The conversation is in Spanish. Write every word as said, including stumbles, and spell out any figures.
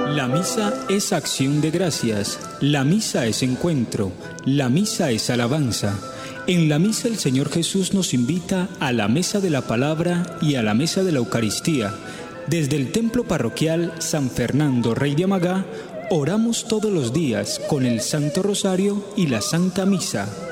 La misa es acción de gracias, la misa es encuentro, la misa es alabanza. En la misa el Señor Jesús nos invita a la mesa de la palabra y a la mesa de la Eucaristía. Desde el templo parroquial San Fernando Rey de Amagá, oramos todos los días con el Santo Rosario y la Santa Misa.